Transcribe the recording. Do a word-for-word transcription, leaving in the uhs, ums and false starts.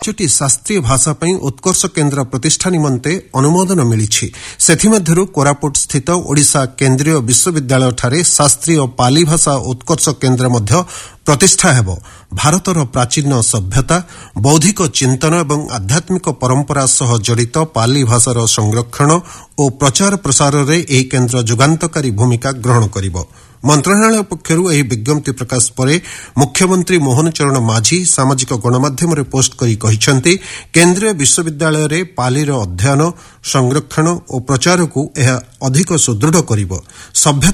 ପାଞ୍ଚଟି ଶାସ୍ତ୍ରୀୟ ଭାଷା ପାଇଁ ଉତ୍କର୍ଷ କେନ୍ଦ୍ର ପ୍ରତିଷ୍ଠା ନିମନ୍ତେ ଅନୁମୋଦନ ମିଳିଛି। ସେଥିମଧ୍ୟରୁ କୋରାପୁଟ ସ୍ଥିତ ଓଡ଼ିଶା କେନ୍ଦ୍ରୀୟ ବିଶ୍ୱବିଦ୍ୟାଳୟଠାରେ ଶାସ୍ତ୍ରୀୟ ପାଲି ଭାଷା ଉତ୍କର୍ଷ କେନ୍ଦ୍ର ମଧ୍ୟ ପ୍ରତିଷ୍ଠା ହେବ। ଭାରତର ପ୍ରାଚୀନ ସଭ୍ୟତା, ବୌଦ୍ଧିକ ଚିନ୍ତନ ଏବଂ ଆଧ୍ୟାତ୍ମିକ ପରମ୍ପରା ସହ ଜଡ଼ିତ ପାଲି ଭାଷାର ସଂରକ୍ଷଣ ଓ ପ୍ରଚାର ପ୍ରସାରରେ ଏହି କେନ୍ଦ୍ର ଯୁଗାନ୍ତକାରୀ ଭୂମିକା ଗ୍ରହଣ କରିବ। ମନ୍ତ୍ରଣାଳୟ ପକ୍ଷରୁ ଏହି ବିଜ୍ଞପ୍ତି ପ୍ରକାଶ ପରେ ମୁଖ୍ୟମନ୍ତ୍ରୀ ମୋହନ ଚରଣ ମାଝୀ ସାମାଜିକ ଗଣମାଧ୍ୟମରେ ପୋଷ୍ଟ କରି କହିଛନ୍ତି, କେନ୍ଦ୍ରୀୟ ବିଶ୍ୱବିଦ୍ୟାଳୟରେ ପାଲିର ଅଧ୍ୟୟନ, ସଂରକ୍ଷଣ ଓ ପ୍ରଚାରକୁ ଏହା ଅଧିକ ସୁଦୃଢ଼ କରିବ। ସଭ୍ୟତା